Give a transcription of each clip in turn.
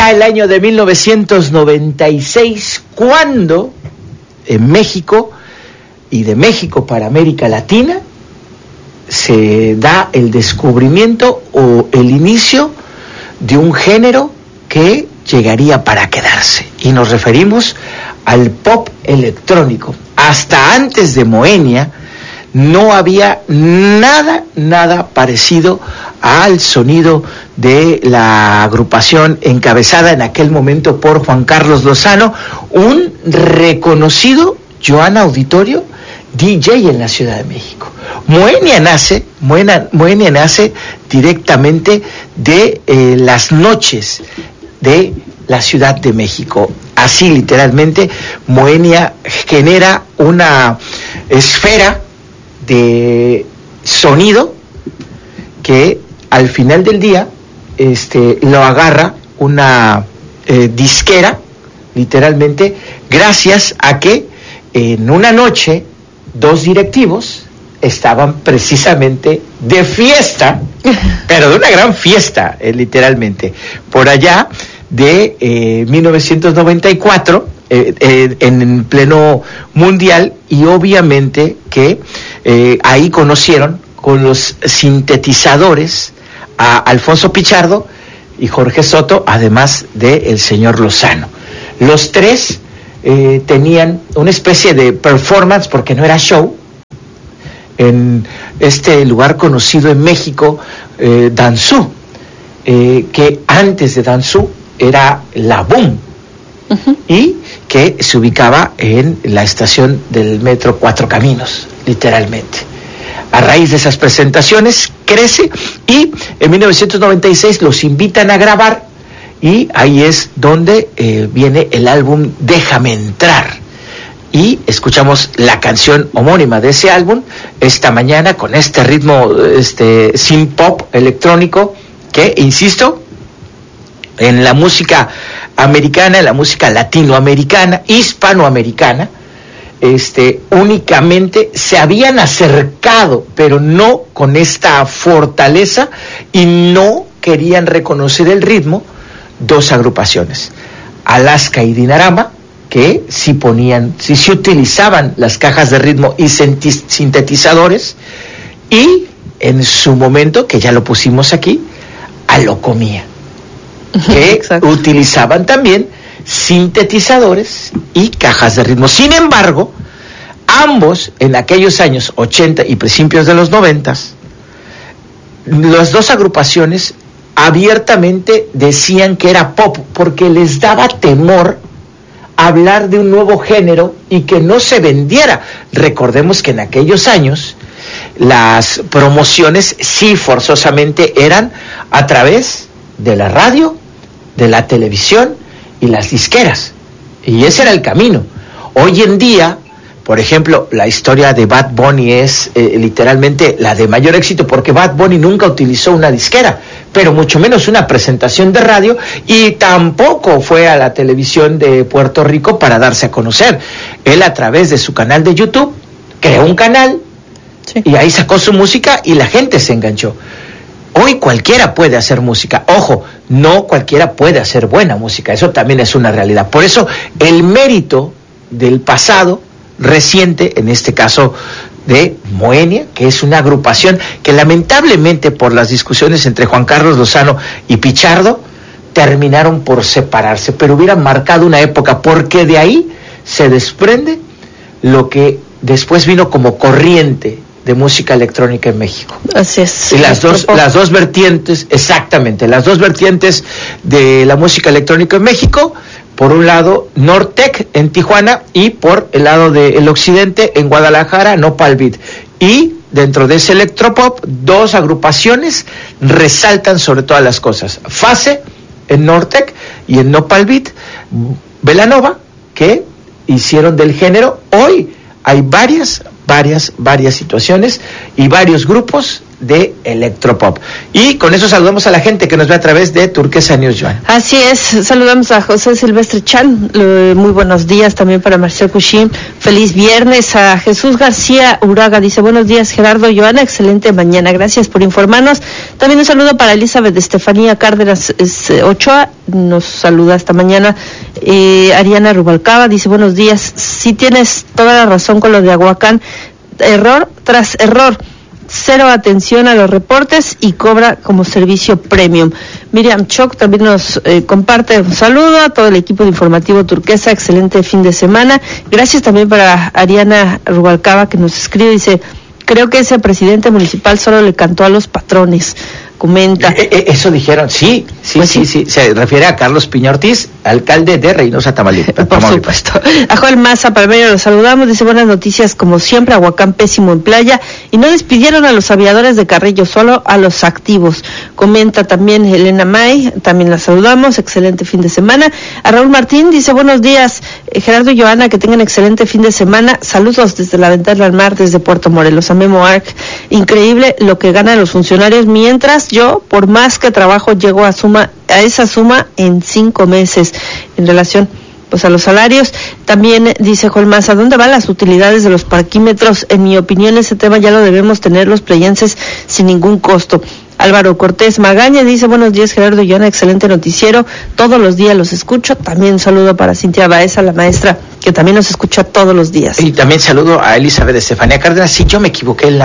Era el año de 1996 cuando en México y de México para América Latina se da el descubrimiento o el inicio de un género que llegaría para quedarse. Y nos referimos al pop electrónico. Hasta antes de Moenia no había nada parecido al sonido de la agrupación encabezada en aquel momento por Juan Carlos Lozano, un reconocido, Joan Auditorio, DJ en la Ciudad de México. Moenia nace directamente de las noches de la Ciudad de México. Así literalmente, Moenia genera una esfera de sonido que al final del día lo agarra una disquera, literalmente, gracias a que en una noche 2 directivos estaban precisamente de fiesta, pero de una gran fiesta, literalmente, por allá de 1994, en pleno mundial, y obviamente que ahí conocieron con los sintetizadores a Alfonso Pichardo y Jorge Soto, además del señor Lozano. Los tres tenían una especie de performance, porque no era show, en este lugar conocido en México, Danzú, que antes de Danzú era La Boom, y que se ubicaba en la estación del metro Cuatro Caminos, literalmente. A raíz de esas presentaciones crece y en 1996 los invitan a grabar, y ahí es donde viene el álbum Déjame Entrar, y escuchamos la canción homónima de ese álbum esta mañana con este ritmo synth pop electrónico que, insisto, en la música americana, en la música latinoamericana, hispanoamericana, únicamente se habían acercado, pero no con esta fortaleza, y no querían reconocer el ritmo, 2 agrupaciones, Alaska y Dinarama, que sí utilizaban las cajas de ritmo y sintetizadores, y en su momento, que ya lo pusimos aquí, Alocomía, que utilizaban también sintetizadores y cajas de ritmo. Sin embargo, ambos en aquellos años 80 y principios de los 90, las 2 agrupaciones abiertamente decían que era pop, porque les daba temor hablar de un nuevo género y que no se vendiera. Recordemos que en aquellos años las promociones sí forzosamente eran a través de la radio, de la televisión y las disqueras, y ese era el camino. Hoy en día, por ejemplo, la historia de Bad Bunny es literalmente la de mayor éxito, porque Bad Bunny nunca utilizó una disquera, pero mucho menos una presentación de radio, y tampoco fue a la televisión de Puerto Rico para darse a conocer. Él, a través de su canal de YouTube, creó un canal, sí, y ahí sacó su música y la gente se enganchó. Hoy cualquiera puede hacer música. Ojo, no cualquiera puede hacer buena música, eso también es una realidad. Por eso el mérito del pasado reciente, en este caso de Moenia, que es una agrupación que lamentablemente por las discusiones entre Juan Carlos Lozano y Pichardo terminaron por separarse, pero hubieran marcado una época, porque de ahí se desprende lo que después vino como corriente de música electrónica en México. Así es. Y las dos vertientes, exactamente, las 2 vertientes de la música electrónica en México: por un lado Nortec en Tijuana, y por el lado del occidente en Guadalajara, Nopal Beat. Y dentro de ese electropop, 2 agrupaciones resaltan sobre todas las cosas: Fase en Nortec y en Nopal Beat, Belanova, que hicieron del género. Hoy hay varias situaciones y varios grupos de electropop. Y con eso saludamos a la gente que nos ve a través de Turquesa News, Joan. Así es, saludamos a José Silvestre Chan, muy buenos días también para Marcel Cushim, feliz viernes. A Jesús García Uraga dice, buenos días Gerardo, Joana, excelente mañana, gracias por informarnos. También un saludo para Elizabeth Estefanía Cárdenas Ochoa, nos saluda esta mañana. Ariana Rubalcaba dice, buenos días, sí tienes toda la razón con lo de Aguacán, error tras error, cero atención a los reportes y cobra como servicio premium. Miriam Choc también nos comparte un saludo a todo el equipo de Informativo Turquesa, excelente fin de semana. Gracias también para Ariana Rubalcaba que nos escribe, dice, creo que ese presidente municipal solo le cantó a los patrones. Comenta. Eso dijeron, sí, se refiere a Carlos Piña Ortiz, alcalde de Reynosa, Tamaulipas. Por supuesto. A Joel Maza Palmeiro lo saludamos, dice, buenas noticias, como siempre, Aguacán pésimo en playa, y no despidieron a los aviadores de Carrillo, solo a los activos. Comenta también Elena May, también la saludamos, excelente fin de semana. A Raúl Martín dice, buenos días, Gerardo y Joana, que tengan excelente fin de semana, saludos desde la Ventana al Mar, desde Puerto Morelos, a Memo Arc, increíble lo que ganan los funcionarios, mientras yo, por más que trabajo, llego a esa suma en 5 meses en relación pues a los salarios. También dice Joel Maza, ¿dónde van las utilidades de los parquímetros? En mi opinión, ese tema ya lo debemos tener los playenses sin ningún costo. Álvaro Cortés Magaña dice, buenos días Gerardo y Joana, excelente noticiero, todos los días los escucho. También un saludo para Cintia Baeza, la maestra, que también nos escucha todos los días. Y también saludo a Elizabeth Estefanía Cárdenas. Si yo me equivoqué en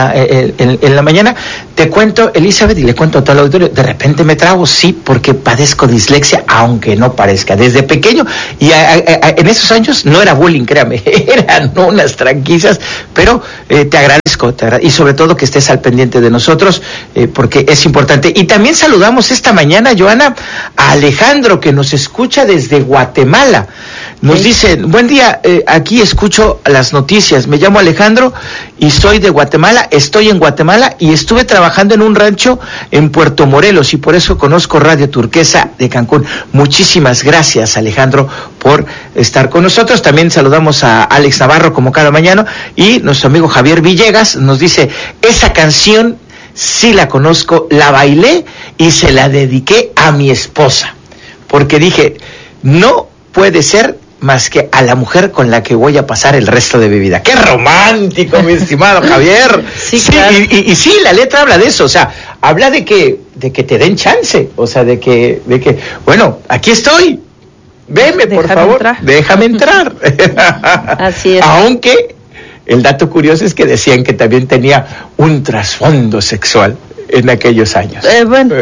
la mañana, te cuento, Elizabeth, y le cuento a todo el auditorio, de repente me trabo, sí, porque padezco dislexia, aunque no parezca, desde pequeño, y en esos años no era bullying, créame, eran unas tranquillas, pero te agradezco, y sobre todo que estés al pendiente de nosotros, porque es importante. Y también saludamos esta mañana, Joana, a Alejandro, que nos escucha desde Guatemala. Nos dice, buen día, aquí escucho las noticias, me llamo Alejandro y soy de Guatemala, estoy en Guatemala y estuve trabajando en un rancho en Puerto Morelos y por eso conozco Radio Turquesa de Cancún. Muchísimas gracias, Alejandro, por estar con nosotros. También saludamos a Alex Navarro como cada mañana y nuestro amigo Javier Villegas nos dice, esa canción sí la conozco, la bailé y se la dediqué a mi esposa, porque dije, no puede ser más que a la mujer con la que voy a pasar el resto de mi vida. ¡Qué romántico, mi estimado Javier! Sí, claro. Y sí, la letra habla de eso, o sea, habla de que te den chance, o sea, de que, bueno, aquí estoy, veme, por favor, déjame entrar. Así es. Aunque el dato curioso es que decían que también tenía un trasfondo sexual en aquellos años. Bueno,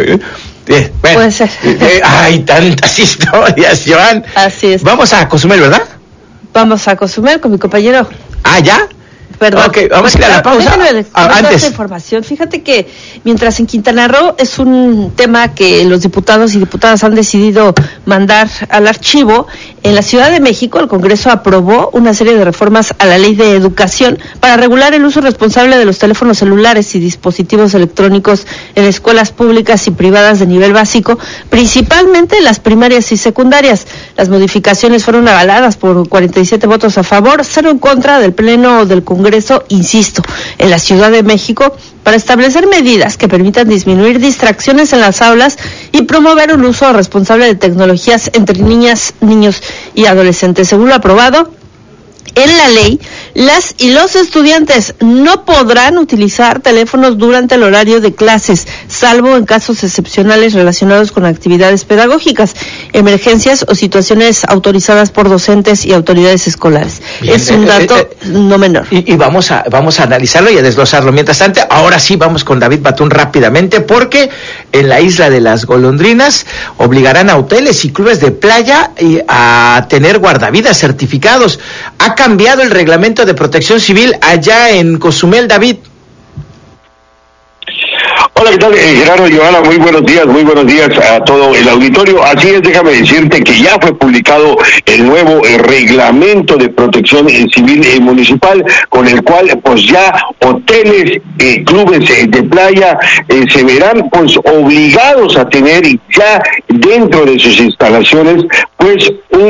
puede ser. Hay tantas historias, Joan. Así es. Vamos a Cozumel, ¿verdad? Vamos a Cozumel con mi compañero. ¿Ah, ya? Perdón. Ok, vamos a ir a la pausa. Antes. Esta información. Fíjate que mientras en Quintana Roo es un tema que los diputados y diputadas han decidido mandar al archivo, en la Ciudad de México el Congreso aprobó una serie de reformas a la Ley de Educación para regular el uso responsable de los teléfonos celulares y dispositivos electrónicos en escuelas públicas y privadas de nivel básico, principalmente en las primarias y secundarias. Las modificaciones fueron avaladas por 47 votos a favor, 0 en contra del Pleno del Congreso, insisto, en la Ciudad de México, para establecer medidas que permitan disminuir distracciones en las aulas y promover un uso responsable de tecnologías entre niñas, niños y adolescentes. Según lo aprobado en la ley, las y los estudiantes no podrán utilizar teléfonos durante el horario de clases, salvo en casos excepcionales relacionados con actividades pedagógicas, emergencias o situaciones autorizadas por docentes y autoridades escolares. Bien, es un dato no menor. Y vamos a analizarlo y a desglosarlo. Mientras tanto, ahora sí vamos con David Batún rápidamente, porque en la isla de las Golondrinas obligarán a hoteles y clubes de playa a tener guardavidas certificados. Ha cambiado el reglamento de protección civil allá en Cozumel, David. Hola, ¿qué tal, Gerardo y Joana? Muy buenos días a todo el auditorio. Así es, déjame decirte que ya fue publicado el nuevo reglamento de protección civil municipal, con el cual pues ya hoteles, clubes de playa se verán pues obligados a tener ya dentro de sus instalaciones pues un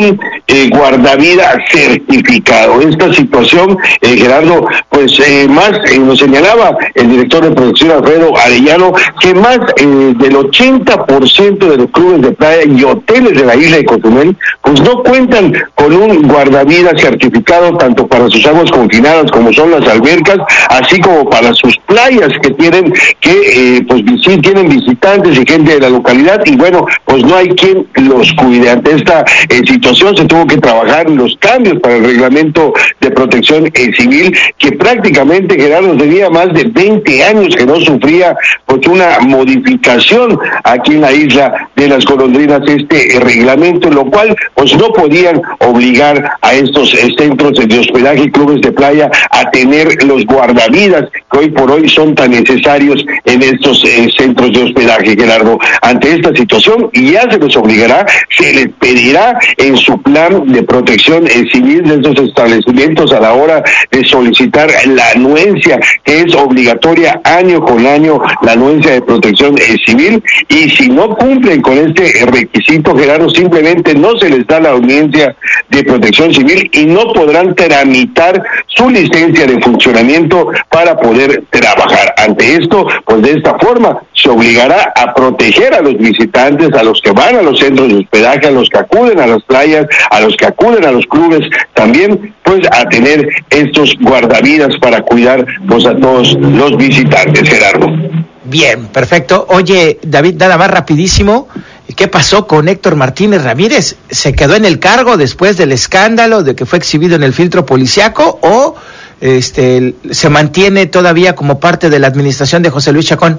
guardavida certificado. Esta situación, Gerardo, pues más nos señalaba el director de producción Alfredo Arellano, que más del 80% de los clubes de playa y hoteles de la isla de Cozumel pues no cuentan con un guardavida certificado, tanto para sus aguas confinadas como son las albercas, así como para sus playas que tienen tienen visitantes y gente de la localidad, y bueno, pues no hay quien los cuide. Ante esta situación se tuvo que trabajar en los cambios para el reglamento de protección civil, que prácticamente, Gerardo, tenía más de 20 años que no sufría pues una modificación aquí en la isla de las Golondrinas, este reglamento, lo cual pues no podían obligar a estos centros de hospedaje y clubes de playa a tener los guardavidas que hoy por hoy son tan necesarios en estos centros de hospedaje, Gerardo. Ante esta situación ya se les obligará, se les pedirá en su plan de protección civil de estos establecimientos a la hora de solicitar la anuencia, que es obligatoria año con año, la anuencia de protección civil, y si no cumplen con este requisito, Gerardo, simplemente no se les da la audiencia de protección civil y no podrán tramitar su licencia de funcionamiento para poder trabajar. Ante esto, pues de esta forma se obligará a proteger a los visitantes, a los que van a los centros de hospedaje, a los que acuden a las playas, a los que acuden a los clubes, también pues a tener estos guardavidas para cuidar pues a todos los visitantes, Gerardo. Bien, perfecto. Oye, David, nada más rapidísimo, ¿qué pasó con Héctor Martínez Ramírez? ¿Se quedó en el cargo después del escándalo de que fue exhibido en el filtro policiaco o se mantiene todavía como parte de la administración de José Luis Chacón?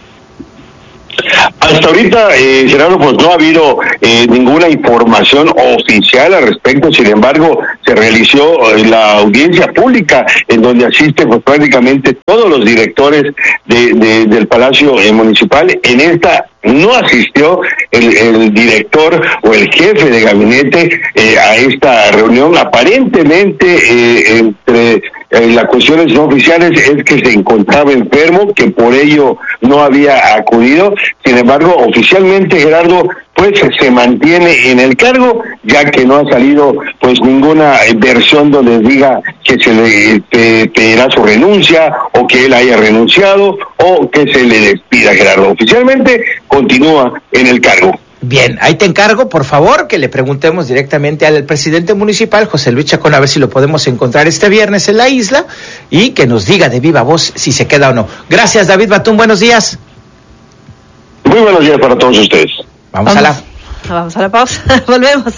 Hasta ahorita, Gerardo, pues no ha habido ninguna información oficial al respecto. Sin embargo, se realizó la audiencia pública en donde asisten pues prácticamente todos los directores del Palacio Municipal. En esta no asistió el director o el jefe de gabinete a esta reunión. Aparentemente, entre las cuestiones no oficiales es que se encontraba enfermo, que por ello no había acudido. Sin embargo, oficialmente, Gerardo, pues se mantiene en el cargo, ya que no ha salido pues ninguna versión donde diga que se le pedirá su renuncia o que él haya renunciado o que se le despida, Gerardo. Oficialmente continúa en el cargo. Bien, ahí te encargo, por favor, que le preguntemos directamente al presidente municipal, José Luis Chacón, a ver si lo podemos encontrar este viernes en la isla y que nos diga de viva voz si se queda o no. Gracias, David Batún, buenos días. Muy buenos días para todos ustedes. Vamos a la pausa. Volvemos.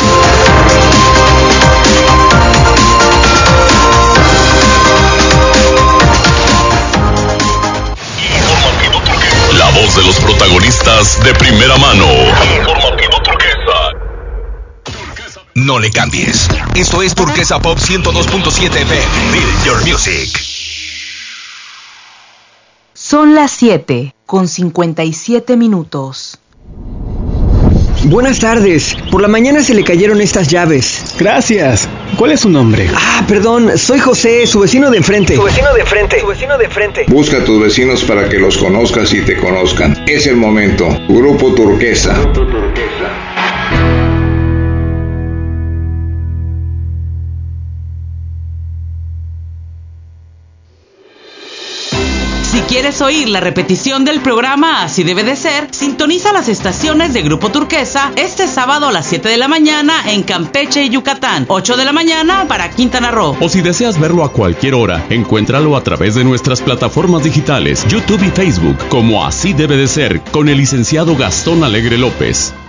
La voz de los protagonistas de primera mano. Informativo Turquesa. No le cambies. Esto es Turquesa Pop 102.7 FM. Feel your music. Son las 7:57. Buenas tardes. Por la mañana se le cayeron estas llaves. Gracias. ¿Cuál es su nombre? Perdón. Soy José, su vecino de enfrente. Busca a tus vecinos para que los conozcas y te conozcan. Es el momento. Grupo Turquesa. Si quieres oír la repetición del programa Así Debe de Ser, sintoniza las estaciones de Grupo Turquesa este sábado a las 7 de la mañana en Campeche y Yucatán, 8 de la mañana para Quintana Roo. O si deseas verlo a cualquier hora, encuéntralo a través de nuestras plataformas digitales, YouTube y Facebook, como Así Debe de Ser, con el licenciado Gastón Alegre López.